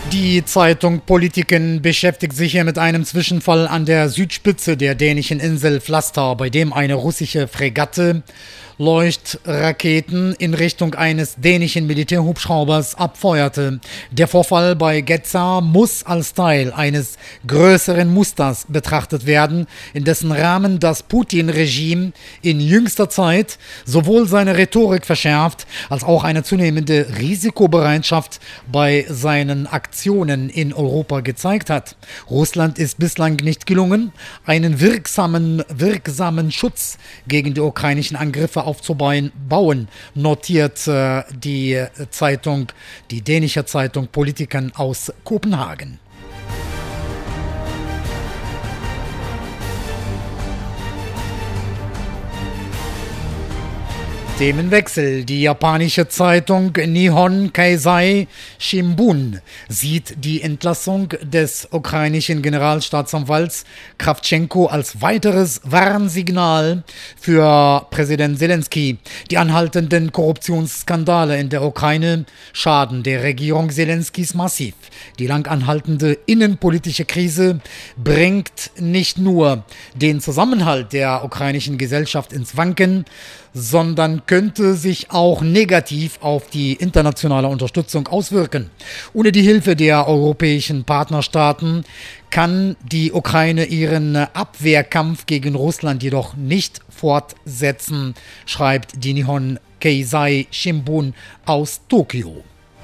Die Zeitung Politiken beschäftigt sich hier mit einem Zwischenfall an der Südspitze der dänischen Insel Flaster, bei dem eine russische Fregatte Leuchtraketen in Richtung eines dänischen Militärhubschraubers abfeuerte. Der Vorfall bei Gedser muss als Teil eines größeren Musters betrachtet werden, in dessen Rahmen das Putin-Regime in jüngster Zeit sowohl seine Rhetorik verschärft, als auch eine zunehmende Risikobereitschaft bei seinen Aktionen in Europa gezeigt hat. Russland ist bislang nicht gelungen, einen wirksamen Schutz gegen die ukrainischen Angriffe aufzubauen, notiert die dänische Zeitung Politiken aus Kopenhagen. Themenwechsel. Die japanische Zeitung Nihon Keizai Shimbun sieht die Entlassung des ukrainischen Generalstaatsanwalts Krawtschenko als weiteres Warnsignal für Präsident Zelensky. Die anhaltenden Korruptionsskandale in der Ukraine schaden der Regierung Zelenskys massiv. Die lang anhaltende innenpolitische Krise bringt nicht nur den Zusammenhalt der ukrainischen Gesellschaft ins Wanken, sondern könnte sich auch negativ auf die internationale Unterstützung auswirken. Ohne die Hilfe der europäischen Partnerstaaten kann die Ukraine ihren Abwehrkampf gegen Russland jedoch nicht fortsetzen, schreibt die Nihon Keizai Shimbun aus Tokio.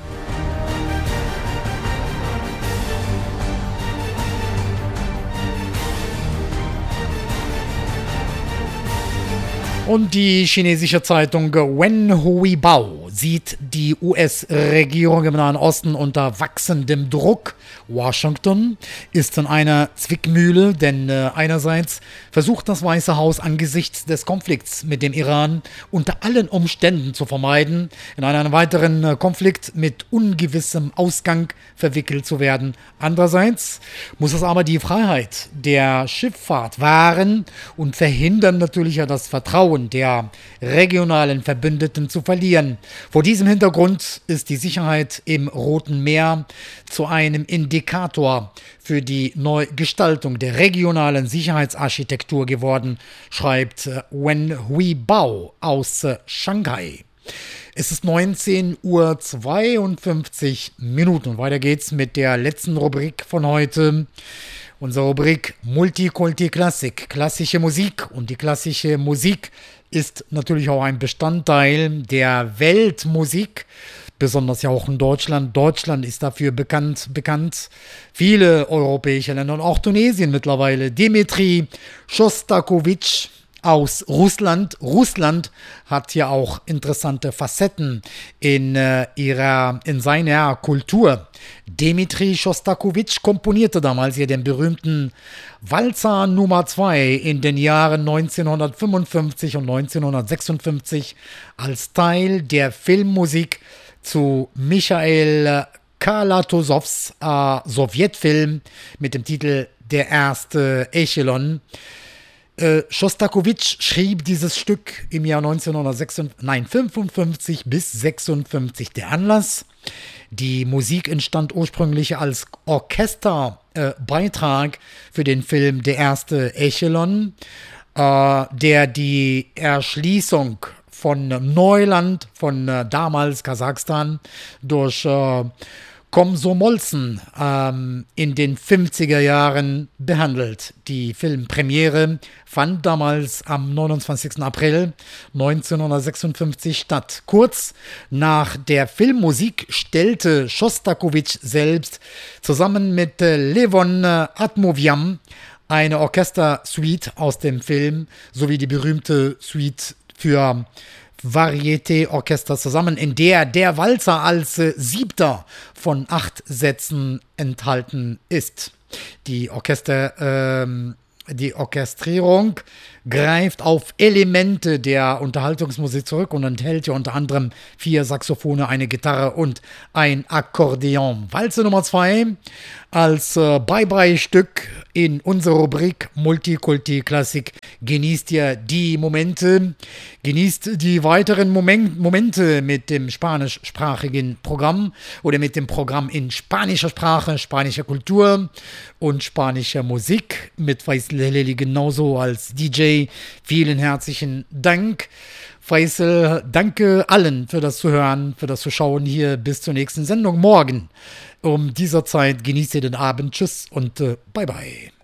Und die chinesische Zeitung Wenhui-Bao sieht die US-Regierung im Nahen Osten unter wachsendem Druck. Washington ist in einer Zwickmühle, denn einerseits versucht das Weiße Haus angesichts des Konflikts mit dem Iran unter allen Umständen zu vermeiden, in einen weiteren Konflikt mit ungewissem Ausgang verwickelt zu werden. Andererseits muss es aber die Freiheit der Schifffahrt wahren und verhindern natürlich ja das Vertrauen der regionalen Verbündeten zu verlieren. Vor diesem Hintergrund ist die Sicherheit im Roten Meer zu einem Indikator für die Neugestaltung der regionalen Sicherheitsarchitektur geworden, schreibt Wenhui Bao aus Shanghai. Es ist 19:52 Uhr. Weiter geht's mit der letzten Rubrik von heute. Unsere Rubrik Multikulti Klassik, klassische Musik. Und die klassische Musik ist natürlich auch ein Bestandteil der Weltmusik, besonders ja auch in Deutschland. Deutschland ist dafür bekannt. Viele europäische Länder und auch Tunesien mittlerweile. Dmitri Schostakowitsch aus Russland. Russland hat ja auch interessante Facetten in seiner Kultur. Dmitri Schostakowitsch komponierte damals hier den berühmten Walzer Nummer 2 in den Jahren 1955 und 1956 als Teil der Filmmusik zu Michail Kalatosows Sowjetfilm mit dem Titel Der erste Echelon. Schostakowitsch schrieb dieses Stück im Jahr 1955 bis 56. Der Anlass: die Musik entstand ursprünglich als Orchesterbeitrag für den Film Der erste Echelon, der die Erschließung von Neuland, von damals Kasachstan, durch Komsomolzen in den 50er Jahren behandelt. Die Filmpremiere fand damals am 29. April 1956 statt. Kurz nach der Filmmusik stellte Schostakowitsch selbst zusammen mit Levon Atmovian eine Orchestersuite aus dem Film sowie die berühmte Suite für Varieté-Orchester zusammen, in der der Walzer als 7. von 8 Sätzen enthalten ist. Die Orchestrierung greift auf Elemente der Unterhaltungsmusik zurück und enthält ja unter anderem 4 Saxophone, eine Gitarre und ein Akkordeon. Walze Nummer 2 Als Bye-Bye-Stück in unserer Rubrik Multikulti-Klassik genießt ihr die Momente, genießt die weiteren Momente mit dem spanischsprachigen Programm oder mit dem Programm in spanischer Sprache, spanischer Kultur und spanischer Musik mit Faisal Heleli genauso als DJ. Vielen herzlichen Dank. Faisal, danke allen für das Zuhören, für das Zuschauen hier bis zur nächsten Sendung morgen. Um dieser Zeit genießt ihr den Abend. Tschüss und bye bye.